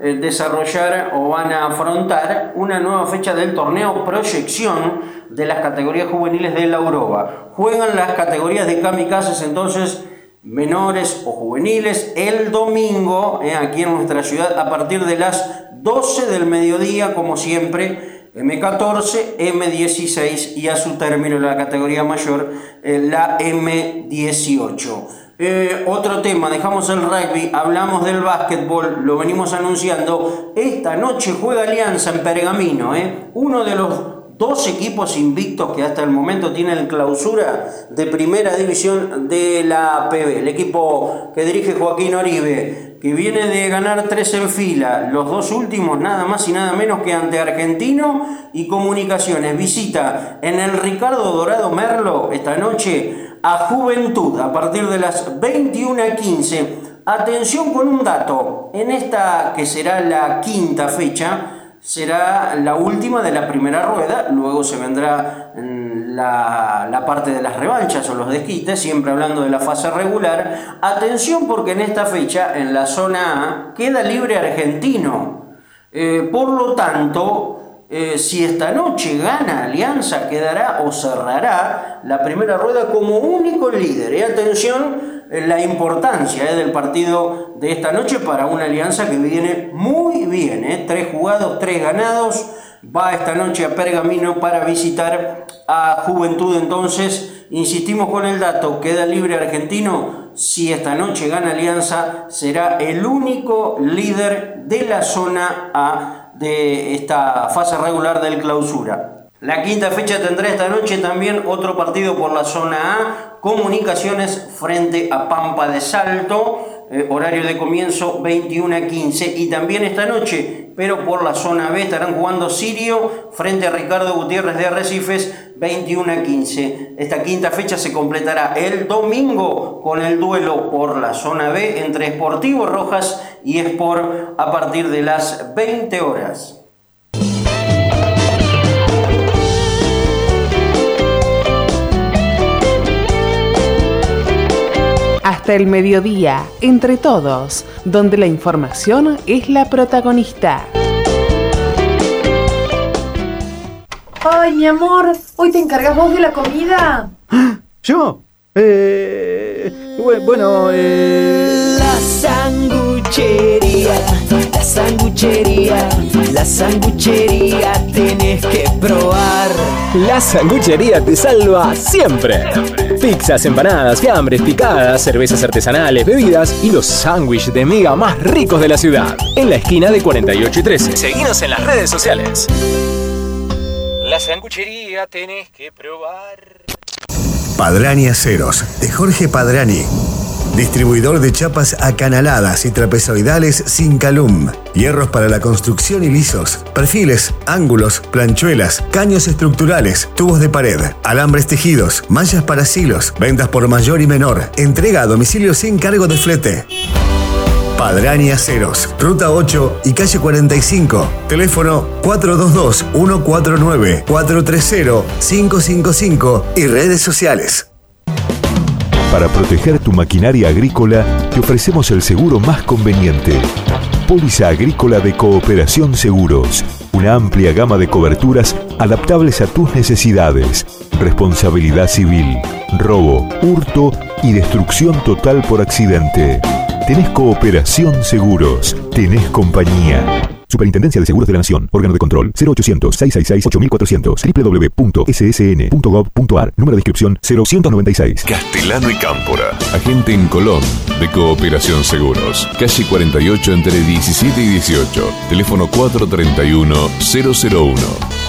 desarrollar o van a afrontar una nueva fecha del torneo Proyección de las categorías juveniles de la Uroba. Juegan las categorías de kamikazes entonces menores o juveniles el domingo aquí en nuestra ciudad a partir de las 12 del mediodía, como siempre, M14, M16 y a su término la categoría mayor, la M18. Otro tema, dejamos el rugby, hablamos del básquetbol, lo venimos anunciando. Esta noche juega Alianza en Pergamino, uno de los 2 equipos invictos que hasta el momento tienen clausura de primera división de la APB. El equipo que dirige Joaquín Oribe, que viene de ganar 3 en fila, los 2 últimos nada más y nada menos que ante Argentino y Comunicaciones. Visita en el Ricardo Dorado Merlo esta noche a Juventud a partir de las 21:15. Atención con un dato, en esta que será la 5ª fecha, será la última de la primera rueda, luego se vendrá la parte de las revanchas o los desquites, siempre hablando de la fase regular. Atención porque en esta fecha, en la zona A, queda libre Argentino. Por lo tanto, si esta noche gana Alianza, quedará o cerrará la primera rueda como único líder. Atención, la importancia del partido de esta noche para una Alianza que viene muy bien, 3 jugados, 3 ganados, va esta noche a Pergamino para visitar a Juventud. Entonces, insistimos con el dato, queda libre Argentino. Si esta noche gana Alianza, será el único líder de la zona A de esta fase regular del clausura. La 5ª fecha tendrá esta noche también otro partido por la zona A, Comunicaciones frente a Pampa de Salto, horario de comienzo 21:15, y también esta noche, pero por la zona B, estarán jugando Sirio frente a Ricardo Gutiérrez de Arrecifes 21:15. Esta 5ª fecha se completará el domingo con el duelo por la zona B entre Sportivo Rojas y Sport a partir de las 20 horas. Hasta el mediodía, entre todos, donde la información es la protagonista. Ay, mi amor, ¿hoy te encargas vos de la comida? ¿Yo? La sanguchería, la sanguchería, la sanguchería tenés que probar. La sanguchería te salva siempre. Pizzas, empanadas, fiambres, picadas, cervezas artesanales, bebidas y los sándwiches de miga más ricos de la ciudad. En la esquina de 48 y 13. Seguinos en las redes sociales. La sanguchería tenés que probar. Padrani Aceros, de Jorge Padrani. Distribuidor de chapas acanaladas y trapezoidales sin calum. Hierros para la construcción y lisos. Perfiles, ángulos, planchuelas, caños estructurales, tubos de pared, alambres tejidos, mallas para silos. Ventas por mayor y menor. Entrega a domicilio sin cargo de flete. Padrani Aceros, Ruta 8 y calle 45. Teléfono 422-149-430-555 y redes sociales. Para proteger tu maquinaria agrícola, te ofrecemos el seguro más conveniente. Póliza Agrícola de Cooperación Seguros. Una amplia gama de coberturas adaptables a tus necesidades. Responsabilidad civil, robo, hurto y destrucción total por accidente. Tenés Cooperación Seguros. Tenés compañía. Superintendencia de Seguros de la Nación. Órgano de control 0800-666-8400. www.ssn.gov.ar. Número de inscripción 0196. Castellano y Cámpora. Agente en Colón de Cooperación Seguros. Calle 48 entre 17 y 18. Teléfono 431-001.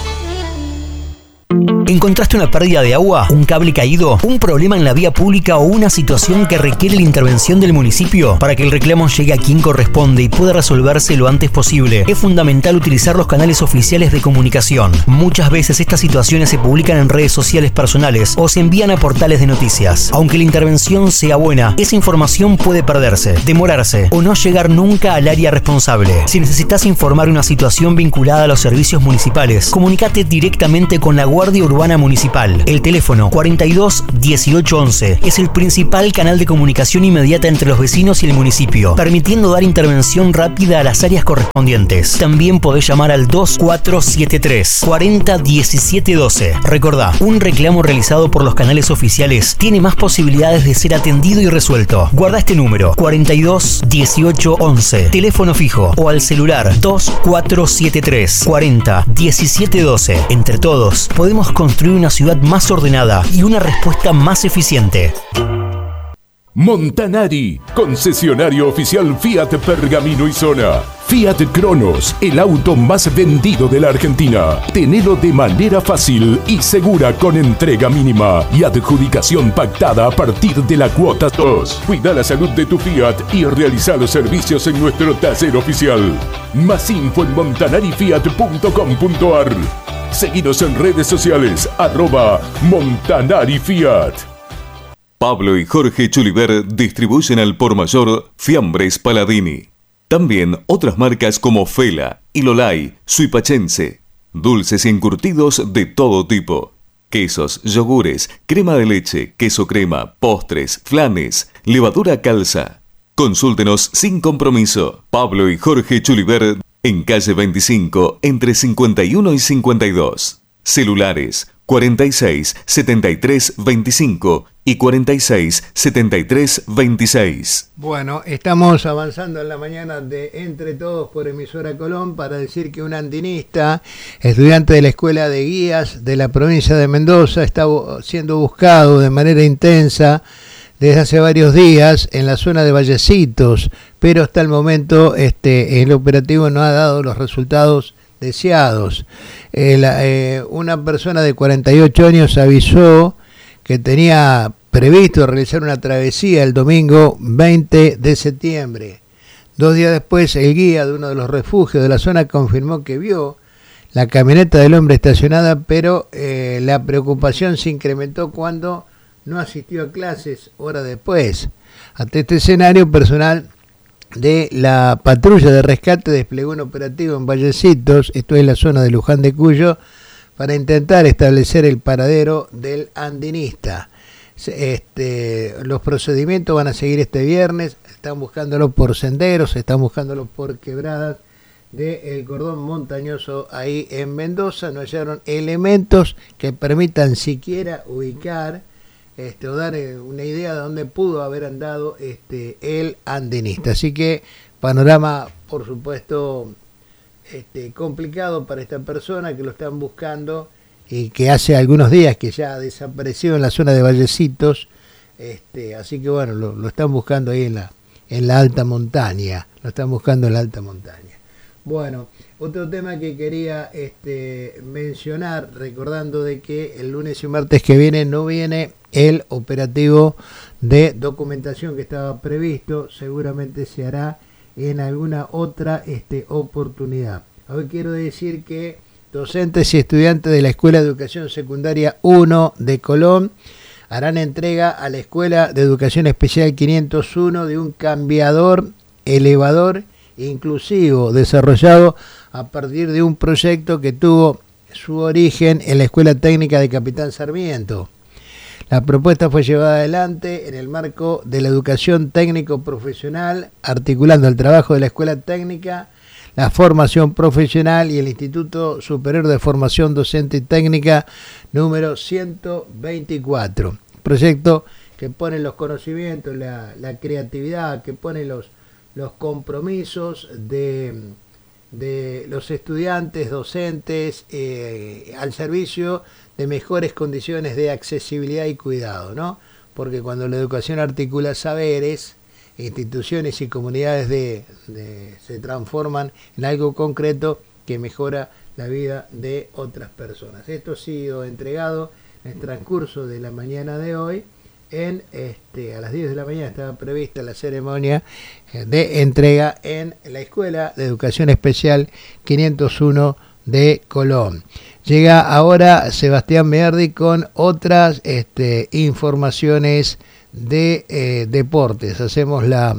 ¿Encontraste una pérdida de agua, un cable caído, un problema en la vía pública o una situación que requiere la intervención del municipio? Para que el reclamo llegue a quien corresponde y pueda resolverse lo antes posible, es fundamental utilizar los canales oficiales de comunicación. Muchas veces estas situaciones se publican en redes sociales personales o se envían a portales de noticias. Aunque la intervención sea buena, esa información puede perderse, demorarse o no llegar nunca al área responsable. Si necesitas informar una situación vinculada a los servicios municipales, comunícate directamente con la Guardia Urbana Urbana Municipal. El teléfono 42 18 11 es el principal canal de comunicación inmediata entre los vecinos y el municipio, permitiendo dar intervención rápida a las áreas correspondientes. También podés llamar al 2473 40 17 12. Recordá, un reclamo realizado por los canales oficiales tiene más posibilidades de ser atendido y resuelto. Guarda este número 42 18 11, teléfono fijo, o al celular 2473 40 17 12. Entre todos podemos construir una ciudad más ordenada y una respuesta más eficiente. Montanari, concesionario oficial Fiat Pergamino y Zona. Fiat Cronos, el auto más vendido de la Argentina. Tenelo de manera fácil y segura con entrega mínima y adjudicación pactada a partir de la cuota 2. Cuida la salud de tu Fiat y realiza los servicios en nuestro taller oficial. Más info en montanarifiat.com.ar. Seguinos en redes sociales @MontanariFiat. Pablo y Jorge Chuliver distribuyen al por mayor Fiambres Paladini. También otras marcas como Fela, Ilolay, Suipachense. Dulces y encurtidos de todo tipo. Quesos, yogures, crema de leche, queso crema, postres, flanes, levadura calza. Consúltenos sin compromiso. Pablo y Jorge Chuliver en calle 25 entre 51 y 52. Celulares 46 73 25 y 46 73 26. Bueno, estamos avanzando en la mañana de Entre Todos por Emisora Colón para decir que un andinista, estudiante de la Escuela de Guías de la provincia de Mendoza, está siendo buscado de manera intensa desde hace varios días en la zona de Vallecitos, pero hasta el momento el operativo no ha dado los resultados deseados. Una persona de 48 años avisó que tenía previsto realizar una travesía el domingo 20 de septiembre. 2 días después, el guía de uno de los refugios de la zona confirmó que vio la camioneta del hombre estacionada, pero la preocupación se incrementó cuando no asistió a clases horas después. Ante este escenario, personal de la patrulla de rescate desplegó un operativo en Vallecitos, esto es la zona de Luján de Cuyo, para intentar establecer el paradero del andinista. Los procedimientos van a seguir este viernes, están buscándolo por senderos, están buscándolo por quebradas del cordón montañoso ahí en Mendoza. No hallaron elementos que permitan siquiera ubicar o dar una idea de dónde pudo haber andado el andinista. Así que panorama, por supuesto, complicado para esta persona que lo están buscando y que hace algunos días que ya desapareció en la zona de Vallecitos. Así que bueno, lo están buscando ahí en la alta montaña. Lo están buscando en la alta montaña. Bueno, otro tema que quería mencionar, recordando de que el lunes y martes que viene no viene el operativo de documentación que estaba previsto, seguramente se hará en alguna otra oportunidad. Hoy quiero decir que docentes y estudiantes de la Escuela de Educación Secundaria 1 de Colón harán entrega a la Escuela de Educación Especial 501 de un cambiador elevador inclusivo desarrollado a partir de un proyecto que tuvo su origen en la Escuela Técnica de Capitán Sarmiento. La propuesta fue llevada adelante en el marco de la educación técnico-profesional, articulando el trabajo de la Escuela Técnica, la formación profesional y el Instituto Superior de Formación Docente y Técnica número 124. Proyecto que pone los conocimientos, la creatividad, que pone los compromisos de los estudiantes, docentes, al servicio de mejores condiciones de accesibilidad y cuidado, ¿no? Porque cuando la educación articula saberes, instituciones y comunidades se transforman en algo concreto que mejora la vida de otras personas. Esto ha sido entregado en el transcurso de la mañana de hoy. A las 10 de la mañana estaba prevista la ceremonia de entrega en la Escuela de Educación Especial 501 de Colón. Llega ahora Sebastián Meardi con otras informaciones de deportes. Hacemos la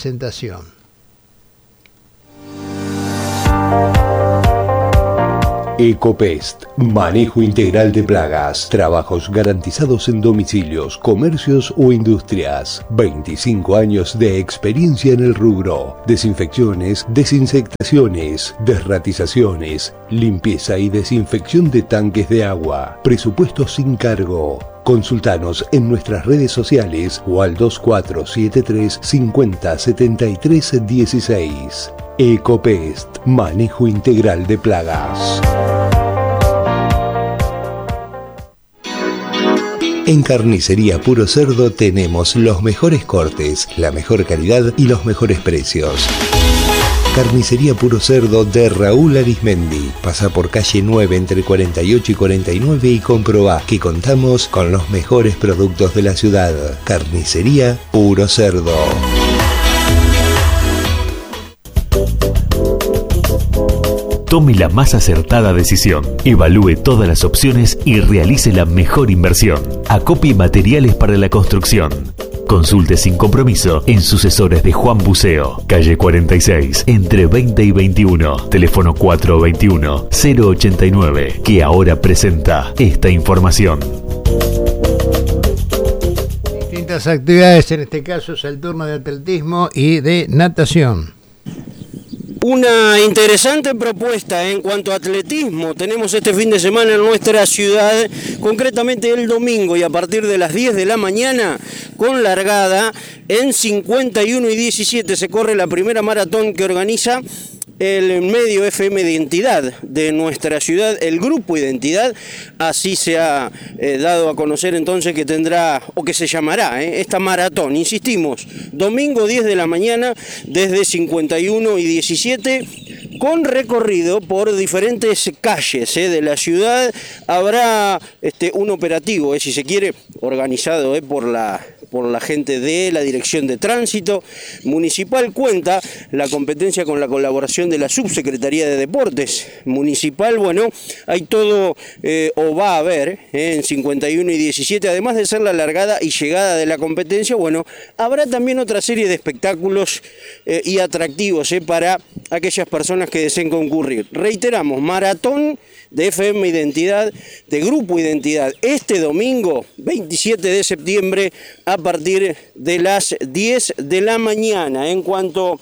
presentación. Ecopest, manejo integral de plagas, trabajos garantizados en domicilios, comercios o industrias. 25 años de experiencia en el rubro. Desinfecciones, desinsectaciones, desratizaciones, limpieza y desinfección de tanques de agua. Presupuesto sin cargo. Consultanos en nuestras redes sociales o al 2473 50 73 16. Ecopest, manejo integral de plagas. En Carnicería Puro Cerdo tenemos los mejores cortes, la mejor calidad y los mejores precios. Carnicería Puro Cerdo de Raúl Arismendi. Pasa por calle 9 entre 48 y 49 y comprobá que contamos con los mejores productos de la ciudad. Carnicería Puro Cerdo. Tome la más acertada decisión, evalúe todas las opciones y realice la mejor inversión. Acopie materiales para la construcción. Consulte sin compromiso en sucesores de Juan Buceo, calle 46, entre 20 y 21, teléfono 421-089, que ahora presenta esta información. Distintas actividades, en este caso es el turno de atletismo y de natación. Una interesante propuesta en cuanto a atletismo tenemos este fin de semana en nuestra ciudad, concretamente el domingo y a partir de las 10 de la mañana con largada en 51 y 17 se corre la primera maratón que organiza el medio FM Identidad de nuestra ciudad, el Grupo Identidad. Así se ha dado a conocer entonces que tendrá, o que se llamará, esta maratón. Insistimos, domingo 10 de la mañana desde 51 y 17, con recorrido por diferentes calles de la ciudad. Habrá un operativo, si se quiere, organizado por la gente de la Dirección de Tránsito Municipal. Cuenta la competencia con la colaboración de la Subsecretaría de Deportes Municipal. Bueno, hay todo, o va a haber, en 51 y 17, además de ser la largada y llegada de la competencia, bueno, habrá también otra serie de espectáculos y atractivos para aquellas personas que deseen concurrir. Reiteramos, maratón de FM Identidad, de Grupo Identidad, este domingo 27 de septiembre a partir de las 10 de la mañana. En cuanto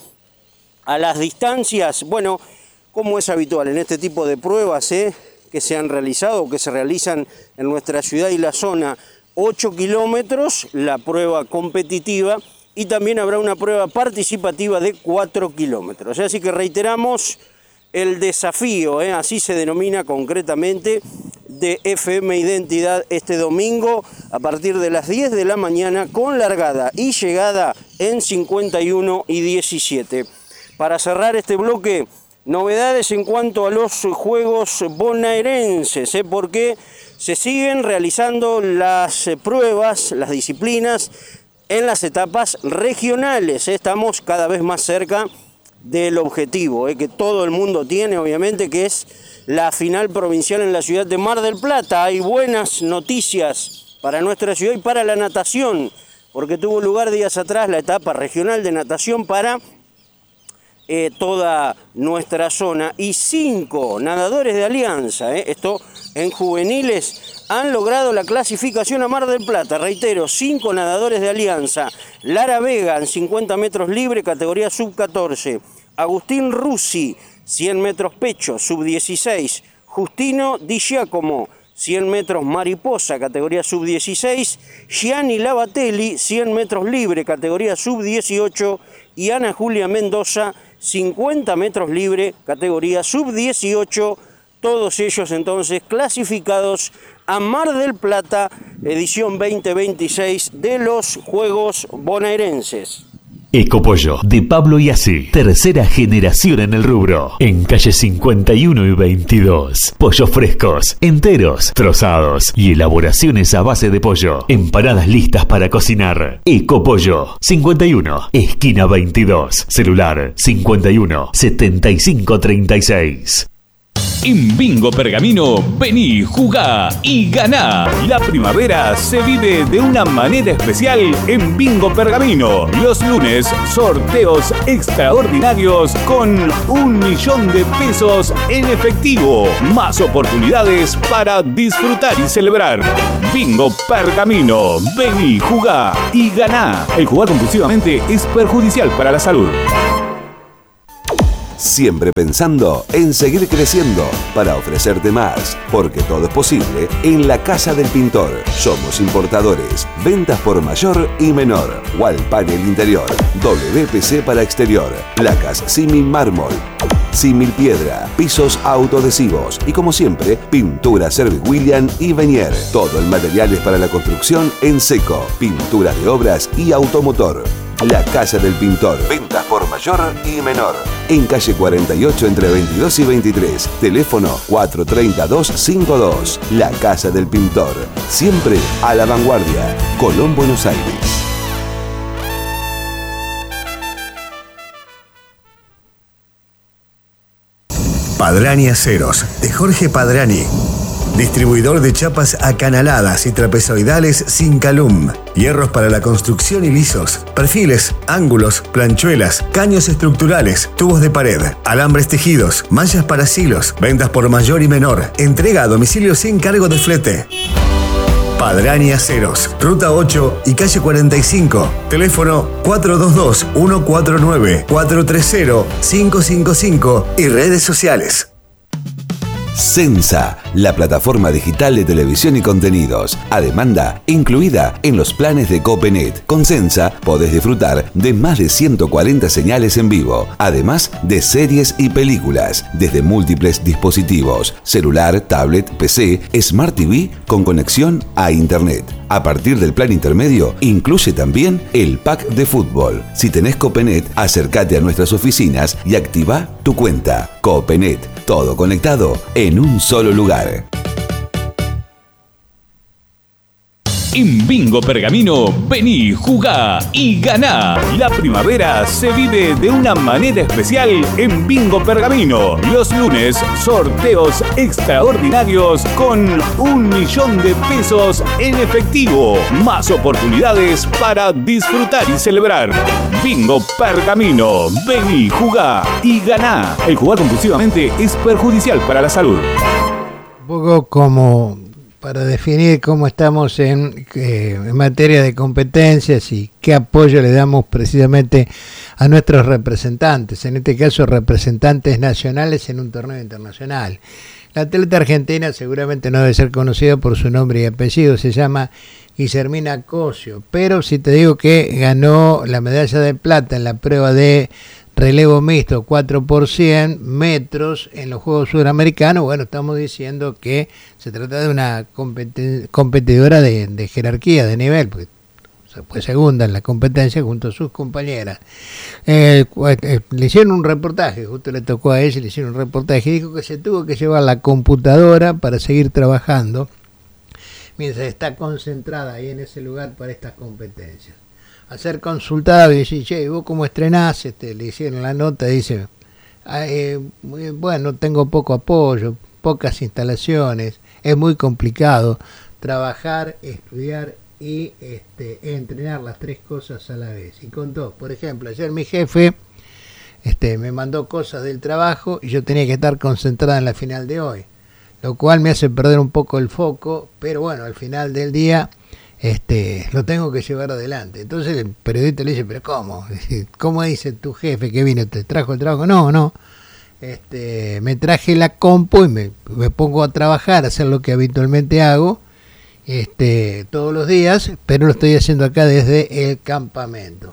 a las distancias, bueno, como es habitual en este tipo de pruebas que se han realizado o que se realizan en nuestra ciudad y la zona, 8 kilómetros, la prueba competitiva, y también habrá una prueba participativa de 4 kilómetros. Así que reiteramos, el desafío, así se denomina concretamente, de FM Identidad este domingo a partir de las 10 de la mañana con largada y llegada en 51 y 17. Para cerrar este bloque, novedades en cuanto a los Juegos Bonaerenses, porque se siguen realizando las pruebas, las disciplinas en las etapas regionales. Estamos cada vez más cerca del objetivo que todo el mundo tiene, obviamente, que es la final provincial en la ciudad de Mar del Plata. Hay buenas noticias para nuestra ciudad y para la natación, porque tuvo lugar días atrás la etapa regional de natación para toda nuestra zona, y 5 nadadores de Alianza, esto en juveniles, han logrado la clasificación a Mar del Plata. Reitero, 5 nadadores de Alianza: Lara Vega en 50 metros libre, categoría sub-14, Agustín Rusi, 100 metros pecho, sub-16, Justino Di Giacomo, 100 metros mariposa, categoría sub-16, Gianni Lavatelli, 100 metros libre, categoría sub-18, y Ana Julia Mendoza, 50 metros libre, categoría sub-18, todos ellos entonces clasificados a Mar del Plata, edición 2026 de los Juegos Bonaerenses. Ecopollo, de Pablo y Así, tercera generación en el rubro, en calle 51 y 22. Pollos frescos, enteros, trozados y elaboraciones a base de pollo. Empanadas listas para cocinar. Ecopollo, 51, esquina 22. Celular 51 75 36. En Bingo Pergamino, vení, jugá y ganá. La primavera se vive de una manera especial en Bingo Pergamino. Los lunes, sorteos extraordinarios con 1 millón de pesos en efectivo. Más oportunidades para disfrutar y celebrar. Bingo Pergamino, vení, jugá y ganá. El jugar compulsivamente es perjudicial para la salud. Siempre pensando en seguir creciendo para ofrecerte más, porque todo es posible en la Casa del Pintor. Somos importadores, ventas por mayor y menor, wall panel interior, WPC para exterior, placas símil mármol, símil piedra, pisos autoadhesivos y como siempre, pintura Service William y Venier. Todo el material es para la construcción en seco, pinturas de obras y automotor. La Casa del Pintor. Ventas por mayor y menor. En calle 48 entre 22 y 23. Teléfono 430-252. La Casa del Pintor. Siempre a la vanguardia. Colón, Buenos Aires. Padrani Aceros, de Jorge Padrani. Distribuidor de chapas acanaladas y trapezoidales sin calum. Hierros para la construcción y lisos. Perfiles, ángulos, planchuelas, caños estructurales, tubos de pared, alambres tejidos, manchas para silos. Ventas por mayor y menor. Entrega a domicilio sin cargo de flete. Padrani Aceros, Ruta 8 y calle 45. Teléfono 422-149, 430-555 y redes sociales. Sensa, la plataforma digital de televisión y contenidos, a demanda incluida en los planes de Copenet. Con Sensa podés disfrutar de más de 140 señales en vivo, además de series y películas, desde múltiples dispositivos, celular, tablet, PC, Smart TV con conexión a Internet. A partir del plan intermedio, incluye también el pack de fútbol. Si tenés Copenet, acércate a nuestras oficinas y activa tu cuenta. Copenet, todo conectado en un solo lugar. En Bingo Pergamino, vení, jugá y ganá. La primavera se vive de una manera especial en Bingo Pergamino. Los lunes, sorteos extraordinarios con 1 millón de pesos en efectivo. Más oportunidades para disfrutar y celebrar. Bingo Pergamino, vení, jugá y ganá. El jugar compulsivamente es perjudicial para la salud. Un poco como para definir cómo estamos en materia de competencias y qué apoyo le damos precisamente a nuestros representantes, en este caso representantes nacionales en un torneo internacional. La atleta argentina seguramente no debe ser conocida por su nombre y apellido, se llama Guillermina Cosio, pero si te digo que ganó la medalla de plata en la prueba de relevo mixto 4x100 metros en los Juegos Sudamericanos, bueno, estamos diciendo que se trata de una competidora de jerarquía, de nivel, porque fue segunda en la competencia junto a sus compañeras. Le hicieron un reportaje, justo le tocó a ella, le hicieron un reportaje y dijo que se tuvo que llevar la computadora para seguir trabajando mientras está concentrada ahí en ese lugar para estas competencias. A ser consultada y dice, che, ¿vos cómo estrenás? Le hicieron la nota, dice, bueno, tengo poco apoyo, pocas instalaciones, es muy complicado trabajar, estudiar y entrenar las tres cosas a la vez. Y contó, por ejemplo, ayer mi jefe me mandó cosas del trabajo y yo tenía que estar concentrada en la final de hoy, lo cual me hace perder un poco el foco, pero bueno, al final del día lo tengo que llevar adelante. Entonces el periodista le dice, pero ¿cómo? ¿Cómo dice tu jefe que vino? ¿Te trajo el trabajo? No. Me traje la compu y me pongo a trabajar, a hacer lo que habitualmente hago todos los días, pero lo estoy haciendo acá desde el campamento.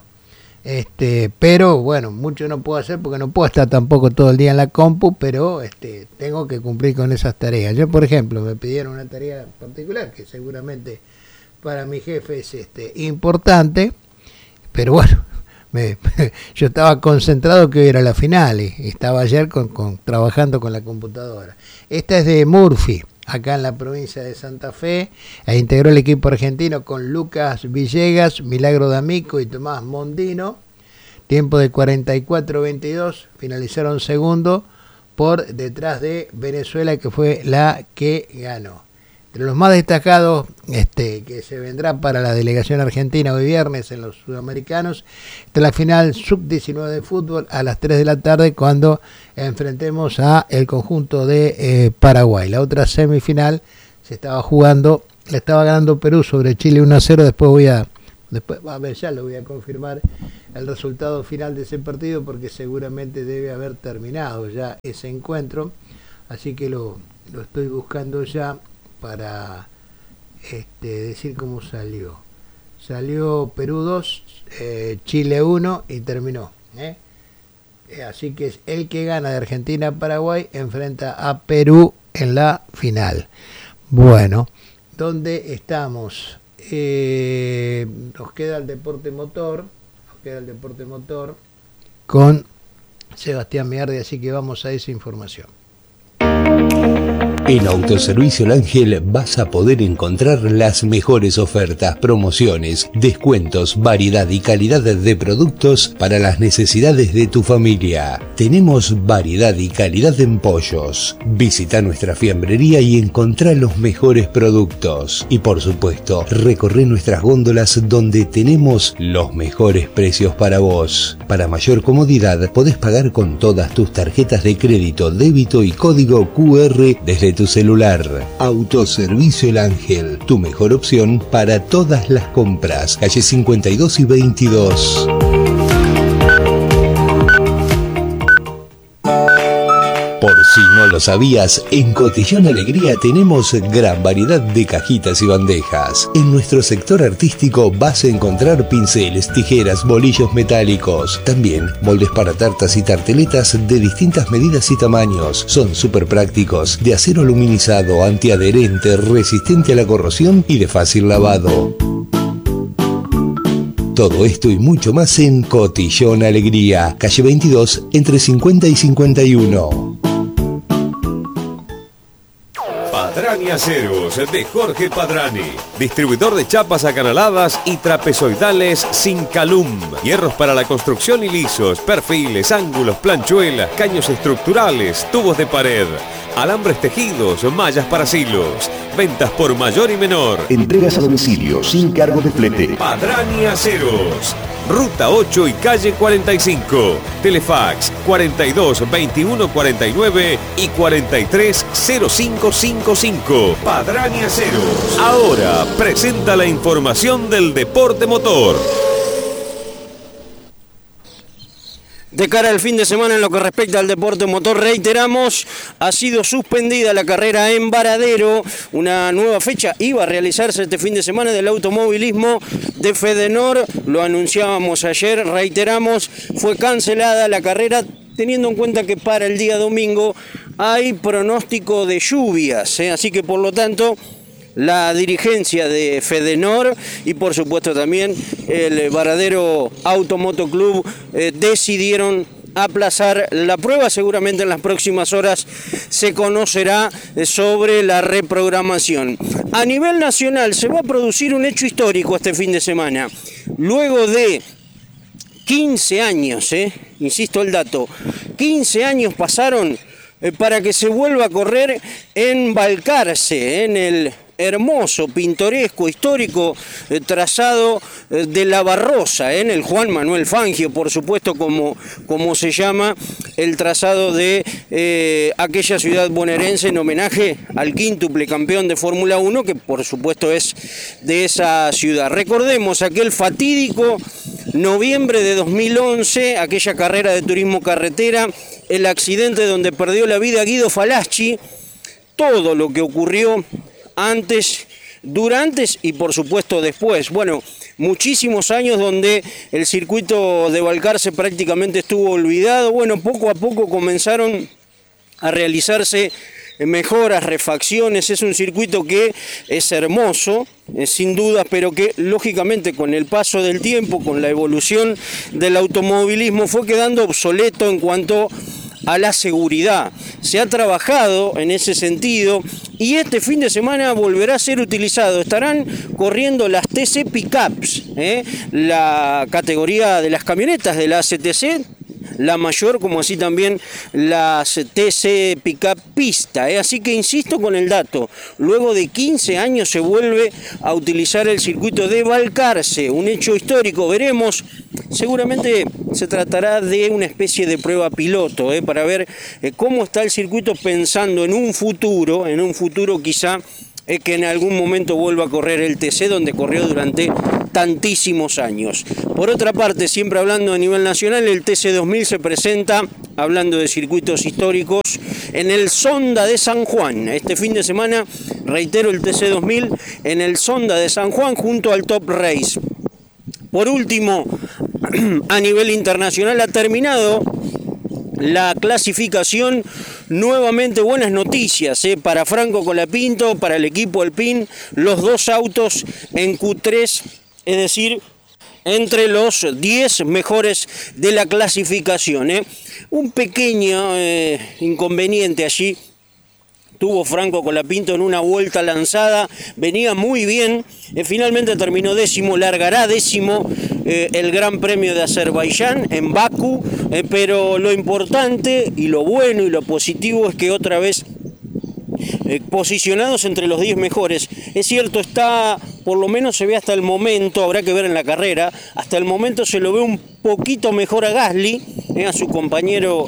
Pero bueno, mucho no puedo hacer porque no puedo estar tampoco todo el día en la compu, pero tengo que cumplir con esas tareas. Yo, por ejemplo, me pidieron una tarea particular que seguramente para mi jefe es importante, pero bueno, yo estaba concentrado que hoy era la final y estaba ayer trabajando con la computadora. Esta es de Murphy, acá en la provincia de Santa Fe, e integró el equipo argentino con Lucas Villegas, Milagro D'Amico y Tomás Mondino. Tiempo de 44-22, finalizaron segundo por detrás de Venezuela, que fue la que ganó. Entre los más destacados que se vendrá para la delegación argentina hoy viernes en los sudamericanos, está la final sub-19 de fútbol a las 3 de la tarde cuando enfrentemos a el conjunto de Paraguay. La otra semifinal se estaba jugando, le estaba ganando Perú sobre Chile 1-0, después a ver, ya lo voy a confirmar el resultado final de ese partido porque seguramente debe haber terminado ya ese encuentro, así que lo estoy buscando ya para decir cómo salió. Salió Perú 2, Chile 1 y terminó. Así que es el que gana de Argentina-Paraguay enfrenta a Perú en la final. Bueno, ¿dónde estamos? Nos queda el deporte motor. Con Sebastián Meardi, así que vamos a esa información. En Autoservicio El Ángel vas a poder encontrar las mejores ofertas, promociones, descuentos, variedad y calidad de productos para las necesidades de tu familia. Tenemos variedad y calidad en pollos. Visita nuestra fiambrería y encontrá los mejores productos. Y por supuesto, recorre nuestras góndolas donde tenemos los mejores precios para vos. Para mayor comodidad, podés pagar con todas tus tarjetas de crédito, débito y código QR desde tu celular. Autoservicio El Ángel, tu mejor opción para todas las compras. Calle 52 y 22. Por si no lo sabías, en Cotillón Alegría tenemos gran variedad de cajitas y bandejas. En nuestro sector artístico vas a encontrar pinceles, tijeras, bolillos metálicos. También moldes para tartas y tarteletas de distintas medidas y tamaños. Son súper prácticos, de acero aluminizado, antiadherente, resistente a la corrosión y de fácil lavado. Todo esto y mucho más en Cotillón Alegría, calle 22, entre 50 y 51. Padrani Aceros de Jorge Padrani, distribuidor de chapas acanaladas y trapezoidales sin calum, hierros para la construcción y lisos, perfiles, ángulos, planchuelas, caños estructurales, tubos de pared, alambres tejidos, mallas para silos, ventas por mayor y menor. Entregas a domicilio sin cargo de flete. Padrani Aceros, Ruta 8 y calle 45, Telefax 42 21 49 y 43 0555. Padrani Aceros. Ahora presenta la información del deporte motor. De cara al fin de semana, en lo que respecta al deporte motor, reiteramos, ha sido suspendida la carrera en Varadero. Una nueva fecha iba a realizarse este fin de semana del automovilismo de Fedenor. Lo anunciábamos ayer, reiteramos, fue cancelada la carrera teniendo en cuenta que para el día domingo hay pronóstico de lluvias, así que por lo tanto la dirigencia de Fedenor y por supuesto también el Varadero Automoto Club decidieron aplazar la prueba. Seguramente en las próximas horas se conocerá sobre la reprogramación. A nivel nacional se va a producir un hecho histórico este fin de semana. Luego de 15 años, insisto el dato, 15 años pasaron para que se vuelva a correr en Balcarce, en el hermoso, pintoresco, histórico trazado de la Barrosa, en el Juan Manuel Fangio, por supuesto, como se llama el trazado de aquella ciudad bonaerense en homenaje al quíntuple campeón de Fórmula 1, que por supuesto es de esa ciudad. Recordemos aquel fatídico noviembre de 2011, aquella carrera de turismo carretera, el accidente donde perdió la vida Guido Falaschi, todo lo que ocurrió antes, durante y por supuesto después. Bueno, muchísimos años donde el circuito de Balcarce prácticamente estuvo olvidado. Bueno, poco a poco comenzaron a realizarse mejoras, refacciones. Es un circuito que es hermoso, sin duda, pero que lógicamente con el paso del tiempo, con la evolución del automovilismo, fue quedando obsoleto en cuanto a la seguridad. Se ha trabajado en ese sentido y este fin de semana volverá a ser utilizado. Estarán corriendo las TC Pickups, la categoría de las camionetas de la ACTC, la mayor, como así también las TC Pickup Pista. Así que insisto con el dato, luego de 15 años se vuelve a utilizar el circuito de Balcarce, un hecho histórico, veremos, seguramente se tratará de una especie de prueba piloto, para ver cómo está el circuito pensando en un futuro quizá que en algún momento vuelva a correr el TC donde corrió durante tantísimos años. Por otra parte, siempre hablando a nivel nacional, el TC 2000 se presenta, hablando de circuitos históricos, en el Sonda de San Juan. Este fin de semana, reitero, el TC 2000 en el Sonda de San Juan junto al Top Race. Por último, a nivel internacional ha terminado la clasificación. Nuevamente buenas noticias para Franco Colapinto, para el equipo Alpine, los 2 autos en Q3, es decir, entre los 10 mejores de la clasificación. Un pequeño inconveniente allí tuvo Franco Colapinto en una vuelta lanzada, venía muy bien, finalmente terminó décimo, largará décimo el Gran Premio de Azerbaiyán en Bakú, pero lo importante y lo bueno y lo positivo es que otra vez posicionados entre los 10 mejores. Es cierto, está, por lo menos se ve hasta el momento, habrá que ver en la carrera, hasta el momento se lo ve un poquito mejor a Gasly, a su compañero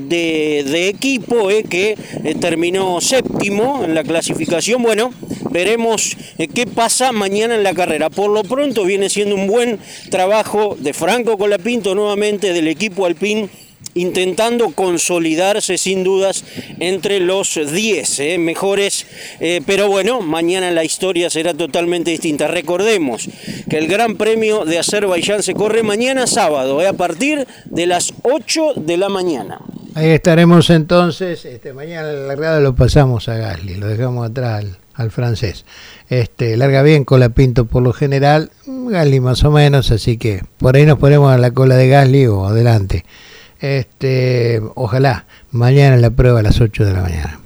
de equipo, que terminó séptimo en la clasificación. Bueno, veremos qué pasa mañana en la carrera. Por lo pronto viene siendo un buen trabajo de Franco Colapinto, nuevamente del equipo Alpine, intentando consolidarse sin dudas entre los 10 mejores, pero bueno, mañana la historia será totalmente distinta. Recordemos que el Gran Premio de Azerbaiyán se corre mañana sábado, a partir de las 8 de la mañana. Ahí estaremos entonces. Mañana el largado lo pasamos a Gasly, lo dejamos atrás al francés. Larga bien Colapinto por lo general, Gasly más o menos, así que por ahí nos ponemos a la cola de Gasly o adelante. Ojalá mañana la prueba a las 8 de la mañana.